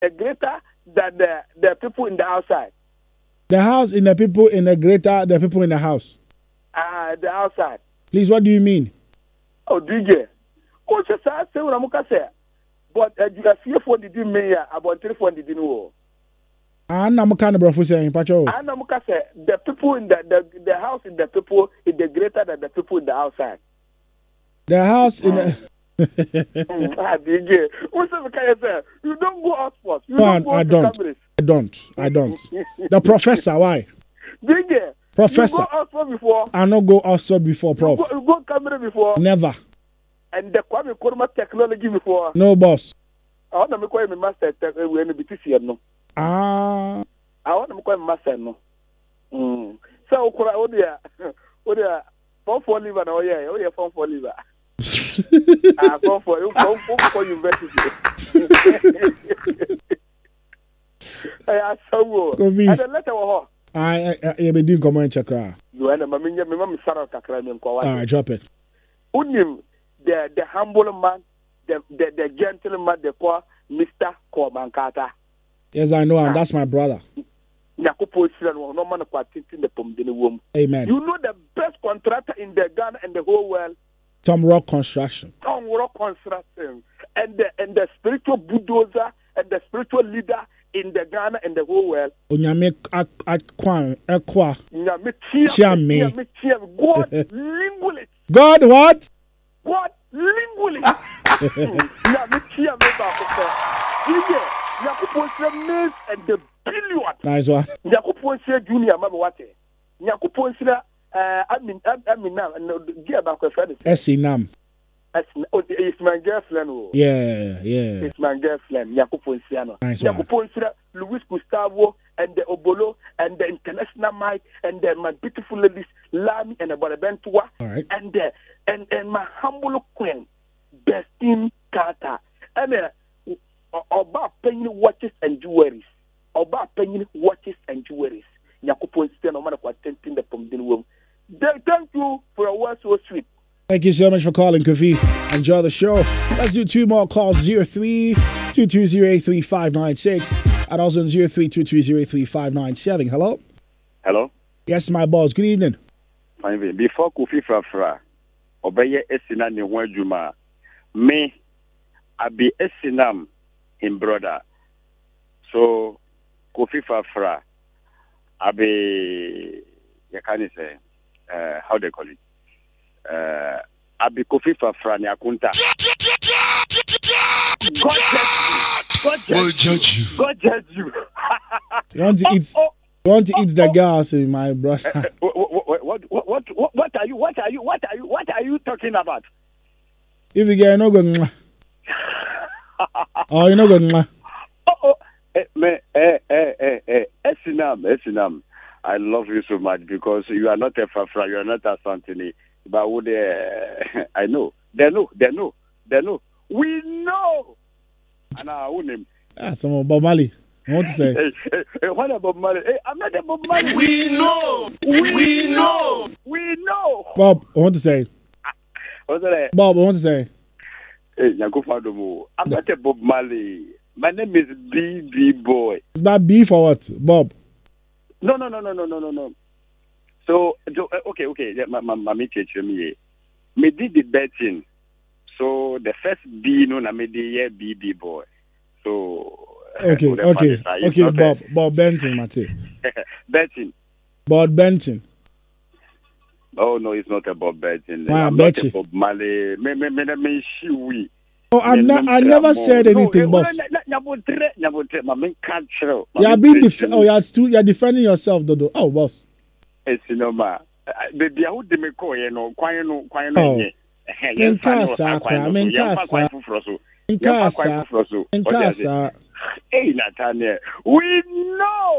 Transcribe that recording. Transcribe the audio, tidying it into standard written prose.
greater than the people in the outside. The house in the people in the greater the people in the house. The outside. Please, what do you mean? Oh, DJ. Oh, just say what I'm going to say. But you are fearful did you mean about 3 did you know? I'm kind of brother saying, Pacho. I'm going to say the people in the house in the people is the greater than the people in the outside. The house in the. DJ. What's the kind of say? You don't go out first. I don't. The professor, why? DJ. Professor. You go outside before. I not go outside before, Prof. You go camera before. Never. And the Kwame Nkrumah technology before. No, boss. I want to call him master when the BTC no. I want to call him master no. So what for liver no yeah for liver. For university. I saw. And the letter was I be doing comment chakra. You and my mama Sarah Kakra me kwa. All right, drop it. Unim the humble man, the gentleman, the call Mr. Komankata. Yes, I know, and that's my brother. Amen. You know the best contractor in the Ghana and the whole world. Tom Rock Construction. Tom Rock Construction, and the spiritual bulldozer and the spiritual leader in the Ghana and the whole world. Onyame akwa. God linguist. God what? God linguist. And the billion. Nice one. Yakupon Junior Mabawate. Yakupon Esinam. It's my girlfriend. Yeah. It's my girlfriend. Yakupon Siano. Nice one. Yakupon Luis Gustavo and the Obolo and the International Mike and my beautiful ladies Lami and about Bentua. All right. And my humble queen, Bestine Carter. And about paying watches and jewelries. About paying watches and jewelries. Yakupon Siano, no matter what, tempting the Pomdin room. Thank you for a word so sweet. Thank you so much for calling, Kofi. Enjoy the show. Let's do 2 more calls. 03-220-3596 and also 03-220-3597. Hello? Hello? Yes, my boss. Good evening. Fine. Before Kofi Frafra, Obeye Esina ni Juma, me, I be Esinam in brother. So, Kofi Frafra, I be, you can say, how they call it? Abi Kofi Frafra ni Akunta. God judge you. God judge you. You want to eat the gas, my brother. What are you talking about? If you get no good, oh, you know good. Esinam, I love you so much because you are not a Frafra, you are not a Santini. But would I know? They know. We know. And I own him. Some of Bob Marley. I want to say. What about Bob Marley? I'm not a Bob Marley. We know. Bob, I want to say. What's that? Bob, I want to say. Hey, I'm not a Bob Marley. My name is BB Boy. It's about B for what, Bob? No. So okay. Mami teach me. Me did the betting. So the first B no na me the BB Boy. So okay. Bob Benton, Mate. Benton. Bob Benton. Oh no, it's not a Bob Benton. I'm not a Bob Marley. Me shiwi. Oh, I never said anything, boss. You're defending yourself, Dodo. Oh, boss. Esinoma. Baby, I would me call you know, kwano. Nkasa. Hey, Nathaniel, we know.